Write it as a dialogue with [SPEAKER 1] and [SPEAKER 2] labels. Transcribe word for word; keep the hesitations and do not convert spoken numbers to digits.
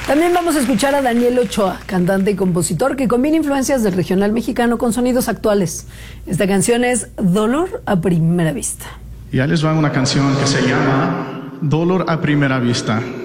[SPEAKER 1] También vamos a escuchar a Daniel Ochoa, cantante y compositor que combina influencias del regional mexicano con sonidos actuales. Esta canción es Dolor a Primera Vista.
[SPEAKER 2] Y ahí les va una canción que se llama Dolor a Primera Vista.